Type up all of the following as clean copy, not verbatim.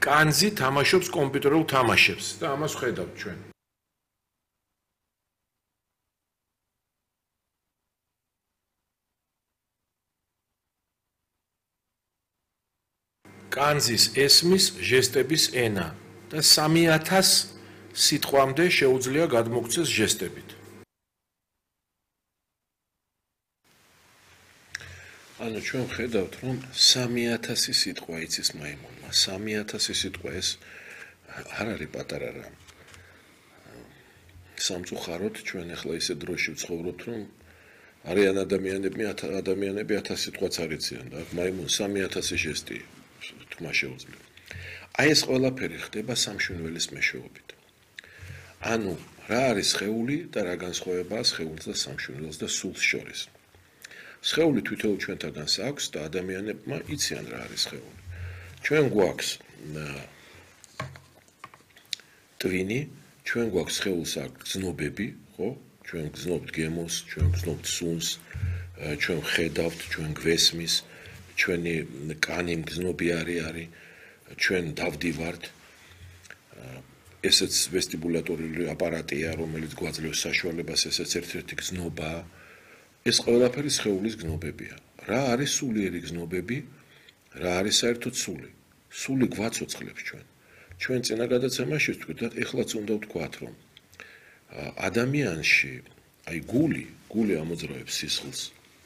კანძი თამაშობს კომპიუტერულ თამაშებს და ამას ხედავთ ჩვენ. კანძის ესმის ჟესტების ენა და 3000 სიტყვამდე შეუძლია გადმოგვცეს ჟესტებით. ანუ ჩვენ ხედავთ, რომ 3000 სიტყვა იცის მაიმუნმა. 3000 სიტყვა ეს არ არის პატარა რამ. სამწუხაროდ ჩვენ ახლა ისე დროში ვცხოვრობთ, რომ არიან ადამიანები 1000 სიტყვაც არ იციან და მაიმუნ 3000 ჟესტი თქმა შეუძლია. აი ეს ყველაფერი ხდება სამშვენველის მეშვეობით. ანუ რა არის სხეული და რა განსხვავებაა სხეულს და სამშვენველს და სულს შორის. სხეული თვითონ ჩვენთაგანს აქვს და ადამიანებმა იციან რა არის სხეული. ჩვენ გვაქვს ტვინი, ჩვენ გვაქვს სხეულს აქვს გზნობები, ხო? ჩვენ გზნობთ გემოს, ჩვენ გზნობთ სუნს, ჩვენ ხედავთ, ჩვენ გვესმის, ჩვენი კანი მგზნობი არის, ჩვენ დავდივართ. ესეც ვესტიბულატორული აპარატია, რომელიც გვაძლევს საშუალებას, ესეც ერთ-ერთი გზნობაა. ეს ყველაფერი სხეულის გზნობებია. რა არის სულიერი გზნობები? რა არის საერთოდ სული? სული გვაცოცხლებს ჩვენ. ჩვენ წინა გადაცემაში ვთქვით და ეხლაც უნდა ვთქვათ, რომ ადამიანში, აი გული ამოძრავებს სისხლს.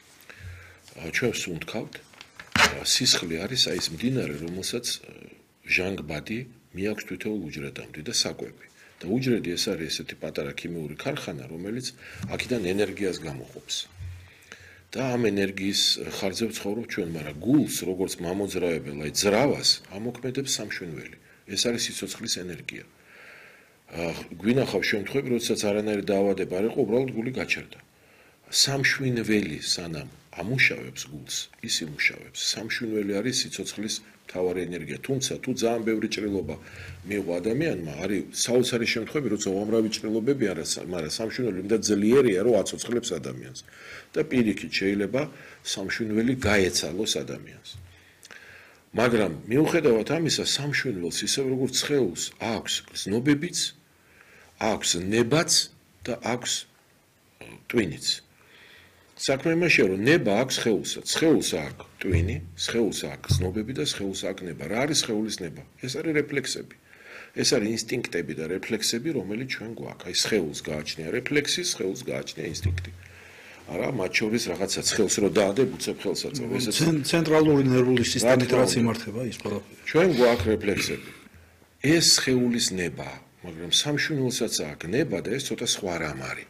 ჩვენ სუნთქავთ. სისხლი არის აი ეს მდინარე, რომელსაც ჟანგბადი მიაქვს თითოეულ უჯრედამდე და საკვები. და უჯრედი ეს არის ესეთი პატარა ქიმიური ქარხანა, რომელიც აქედან ენერგიას გამოყოფს. და ამ ენერგიის ხარჯზე ვცხოვრობ ჩვენ, მაგრამ გულს, როგორც მამოძრავებელ, აი ძრავას ამოქმედებს სამშვენველი. ეს არის სიცოცხლის ენერგია. გვინახავ შემთხვევები, როდესაც არანაირი დაავადება არ იყო, უბრალოდ გული გაჩერდა. სამშვენველი სანამ ამუშავებს გულს, ის იმუშავებს. სამშვენველი არის სიცოცხლის მთავარი ენერგია. თუმცა თუ ძალიან ბევრი ჭრილობა მიიღო ადამიანმა, არის საოცარი შემთხვევები, როცა უამრავი ჭრილობები არის, მაგრამ სამშვენველი უნდა ძლიერია, რომ აცოცხლებს ადამიანს. და პირიქით შეიძლება სამშვენველი გაეცალოს ადამიანს. მაგრამ მიუხედავად ამისა, სამშვენველს ისე როგორც სხეულს აქვს გზნობებიც, აქვს ნებაც და აქვს ტვინიც. საქმე იმაშია, რომ ნება აქვს სხეულსაც. სხეულს აქვს ტვინი, სხეულს აქვს გზნობები და სხეულს აქვს ნება. რა არის სხეულის ნება? ეს არის რეფლექსები. ეს არის ინსტინქტები და რეფლექსები, რომელიც ჩვენ გვაქვს. აი სხეულს გააჩნია რეფლექსი, სხეულს გააჩნია ინსტინქტი. არა, მათ შორის რაღაცა სხეულს რო დაადებ, უცებ ხელსაც. ესეც ცენტრალური ნერვული სისტემით რაც იმართება ის ყველაფერი. ჩვენ გვაქვს რეფლექსები. ეს სხეულის ნება, მაგრამ სამშვენველსაც აქვს ნება და ეს ცოტა სხვა რამ არის.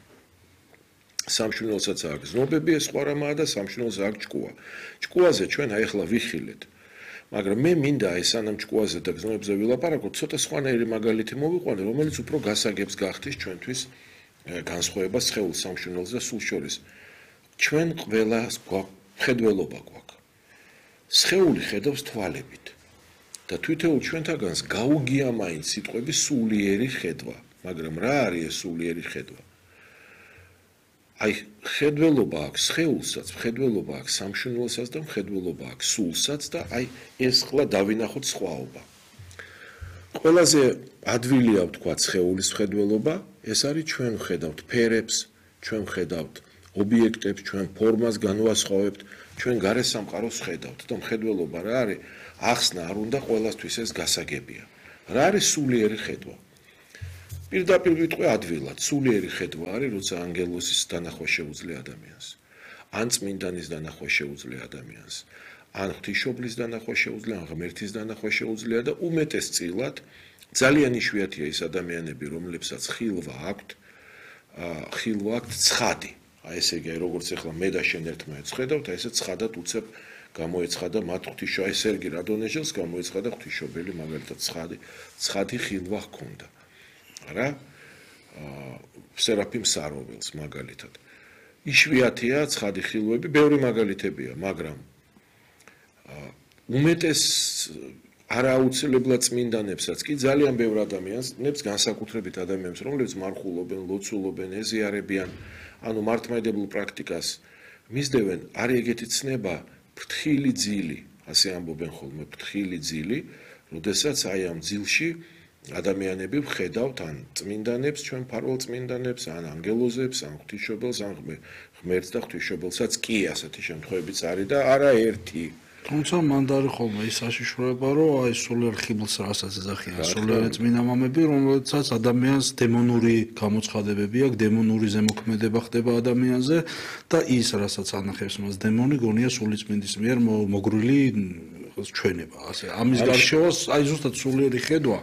სამშვენველსაც აქვს გზნობები, ეს სხვა რამაა და სამშვენველს აქვს ჭკუა. ჭკუაზე ჩვენ აი ახლა ვიხილეთ. მაგრამ მე მინდა აი სანამ ჭკუაზე და გზნობებზე ვილაპარაკოთ, ცოტა სხვანაირი მაგალითი მოვიყვანე, რომელიც უფრო გასაგებს გახდის ჩვენთვის განსხვავება სხეულს, სამშვენველს და სულს შორის. ჩვენ ყველას ხედველობა გვაქვს. სხეული ხედავს თვალებით. და თვითონ ჩვენთაგანს გაუგია მაინც სიტყვები სულიერი ხედვა. მაგრამ რა არის ეს სულიერი ხედვა? აი ხედველობა აქვს სხეულსაც, ხედველობა აქვს სამშვენველსაც და ხედველობა აქვს სულსაც და აი ეს ხლა დავინახოთ სხვაობა. ყველაზე ადვილია ვთქვათ სხეულის ხედველობა, ეს არის ჩვენ ხედავთ ფერებს, ჩვენ ხედავთ ობიექტებს, ჩვენ ფორმას განვასხვავებთ, ჩვენ გარე სამყაროს ხედავთ და მხედველობა რა არის? ახსნა არ უნდა ყველასთვის ეს გასაგებია. რა არის სულიერი ხედვა? პირდაპირ ვიტყვი ადვილად, სულიერი ხედვა არის, როცა ანგელოზის დანახვა შეუძლია ადამიანს. ან წმინდანის დანახვა შეუძლია ადამიანს. ან ღვთისმშობლის დანახვა შეუძლია, ან ღმერთის დანახვა შეუძლია და უმეტესწილად ძალიან იშვიათია ის ადამიანები, რომლებსაც ხილვა აქვთ ცხადი. აი ესე იგი, როგორც ახლა მე და შენ ერთმანეთს ხედავთ, აი ესე ცხადად უცებ გამოეცხადა მათ ღვთისმშობელი, აი სერგი რადონეჟელს გამოეცხადა ღვთისმშობელი, მაგალითად ცხადი ხილვა ჰქონდა. რა? სერაფიმ საროველს მაგალითად. იშვიათია ცხადი ხილვები, ბევრი მაგალითებია, მაგრამ უმეტეს არააუცილებლად წმინდანებსაც კი ძალიან ბევრ ადამიანებს განსაკუთრებით ადამიანებს, რომლებიც მარხულობენ, ლოცულობენ, ეზიარებიან, ანუ მართლმადიდებელ პრაქტიკას მისდევენ, არის ეგეთი ცნება, ფრთხილი ძილი, ასე ამბობენ ხოლმე ფრთხილი ძილი, როდესაც აი ამ ძილში ადამიანები ვხედავთ ან წმინდანებს, ჩვენ მფარველ წმინდანებს, ან ანგელოზებს, ან ღვთისმშობელს, ან ღმერთს და ღვთისმშობელსაც კი ასეთი შემთხვევებიც არის და არა ერთი. თუმცა მან დარი ხოლმე ის საშიშროება, რომ აი სულიერ ხიბლს რასაც ეძახიან სულიერი წმინდა მამები, რომელსაც ადამიანს დემონური გამოცხადებები აქვს, დემონური ზემოქმედება ხდება ადამიანზე და ის რასაც ანახებს მას დემონი, გონია სულიწმინდის მიერ მოგრული ჩვენება. ასე ამის გარშევას აი ზუსტად სულიერი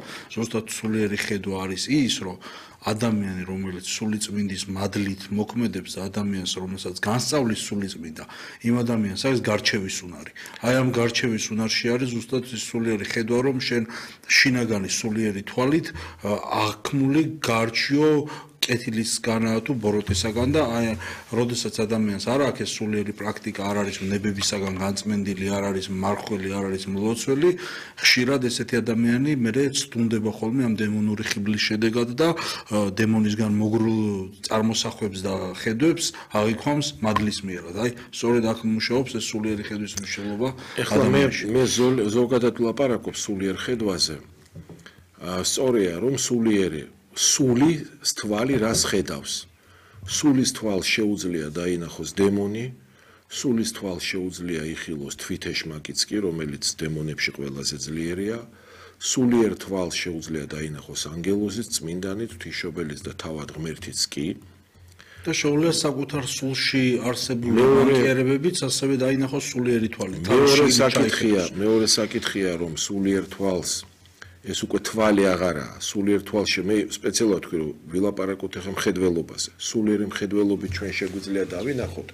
ხედვა არის ის, რომ ადამიანი, რომელიც სულიწმინდის მადლით მოქმედებს ადამიანს, რომელსაც განსწავლის სულიწმინდა, იმ ადამიანს არის გარჩევის უნარი. აი ამ გარჩევის უნარში არის ზუსტად ის სულიერი ხედვა, რომ შენ შინაგანი სულიერი თვალით აღქმული გარჩიო კეთილისგანაა თუ ბოროტისაგან და აი როდესაც ადამიანს არ აქვს ეს სულიერი პრაქტიკა, არ არის ნებებისაგან განწმენდილი, არ არის მარხველი, არ არის მლოცველი, ხშირად ესეთი ადამიანი მერე ცდუნდება ხოლმე ამ დემონური ხიბლის შედეგად და დემონისგან მოგრულ წარმოსახვებს და ხედვებს აღიქვამს მადლის მიერად. აი სწორედ აქ მუშაობს ეს სულიერი ხედვის მნიშვნელობა ადამიანში. მე ზოგადად ვლაპარაკობ სულიერ ხედვაზე. სწორია, რომ სულის თვალი რას ხედავს? სულის თვალს შეუძლია დაინახოს დემონი, სულის თვალს შეუძლია იხილოს თვითეშმაკიც კი, რომელიც დემონებში ყველაზე ძლიერია. სულიერ თვალს შეუძლია დაინახოს ანგელოზის, წმინდანი, ღვთისმშობელის და თავად ღმერთიც კი. და შეუძლია საკუთარ სულში არსებული მანკიერებებიც ასევე დაინახოს სულიერი თვალით. მეორე საკითხია, რომ სულიერ თვალს ეს უკვე თვალი აღარაა. სულიერ თვალში მე სპეციალურად ვთქვი, რომ ვილაპარაკოთ ახლა მხედველობაზე. სულიერი მხედველობით ჩვენ შეგვიძლია დავინახოთ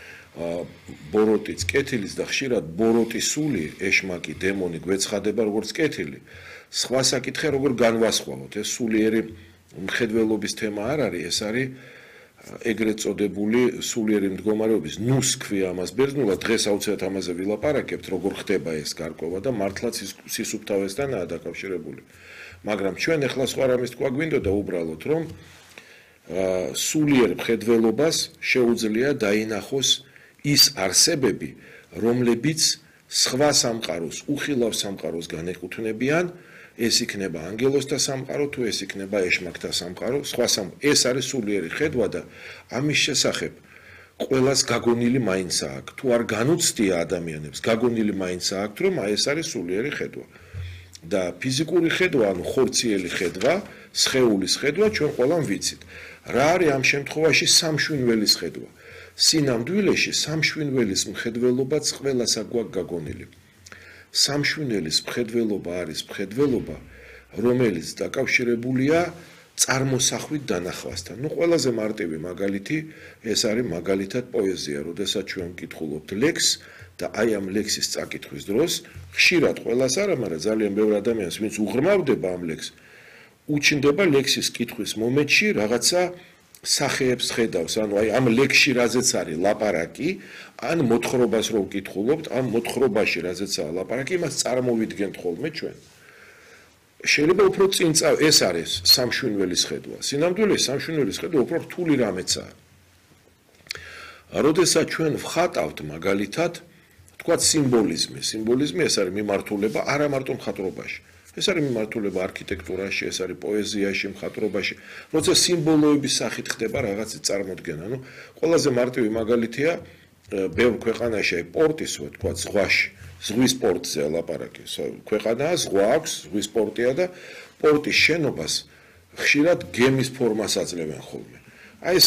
ბოროტის, კეთილის და ხშირად ბოროტის სული, ეშმაკი, დემონი გვეცხადება როგორც კეთილი. სხვა საკითხია, როგორ განვასხვავოთ. ეს სულიერი მხედველობის თემა არ არის, ეს არის ეგრეთ წოდებული სულიერი მდგომარეობის ნუს ქვია ამას ბერძნულად. დღეს აუცილებლად ამაზე ვილაპარაკებთ, როგორ ხდება ეს გარკვევა და მართლაც სისუფთავესთანაა დაკავშირებული. მაგრამ ჩვენ ახლა სხვა რამის თქვა გვინდოდა უბრალოდ, რომ სულიერ მხედველობას შეუძლია დაინახოს ის არსებები, რომლებიც სხვა სამყაროს, უხილავ სამყაროს განეკუთვნებიან, ეს იქნება ანგელოზთა სამყარო თუ ეს იქნება ეშმაკთა სამყარო, ეს არის სულიერი ხედვა და ამის შესახებ ყველას გაგონილი მაინც აქვს. თუ არ განუცდია ადამიანებს, გაგონილი მაინც აქვს, რომ ეს არის სულიერი ხედვა. და ფიზიკური ხედვა, ანუ ხორციელი ხედვა, სხეულის ხედვა ჩვენ ყველამ ვიცით. რა არის ამ შემთხვევაში სამშვინველის ხედვა? სინამდვილეში სამშვინველის მხედველობაც ყველას აქვს გაგონილი. სამშვინველის მხედველობა არის მხედველობა, რომელიც დაკავშირებულია წარმოსახვით დანახვასთან. ყველაზე მარტივი მაგალითი ეს არის მაგალითად პოეზია, როდესაც ჩვენ ვკითხულობთ ლექსს და აი ამ ლექსის წაკითხვის დროს ხშირად ყველას არა, მაგრამ ძალიან ბევრ ადამიანს, ვინც უღრმავდება ამ ლექსს, უჩნდება ლექსის კითხვის მომენტში რაღაცა სახეებს ხედავს, ანუ აი ამ ლექსში რაზეც არის ლაპარაკი, ან მოთხრობას რო ვკითხულობთ, ამ მოთხრობაში რაზეცაა ლაპარაკი, იმას წარმოვიდგენთ ხოლმე ჩვენ. შეიძლება უფრო წინ ეს არის სამშვინველის ხედვა. სინამდვილეში სამშვინველის ხედვა უფრო რთული რამეცაა. როდესაც ჩვენ ვხატავთ მაგალითად, თქვათ სიმბოლიზმი ეს არის მიმართულება არა მარტო მხატვრობაში. ეს არის მიმართულება არქიტექტურაში, ეს არის პოეზიაში, მხატვრობაში. როცა სიმბოლოების სახით ხდება რაღაცის წარმოდგენა, ანუ ყველაზე მარტივი მაგალითია ბევრ ქვეყანაში აი პორტის, თქვათ ზღვაში, ზღვის პორტზე ლაპარაკი. ქვეყანაა, ზღვა აქვს, ზღვის პორტია და პორტის შენობას ხშირად გემის ფორმას აძლევენ ხოლმე. აი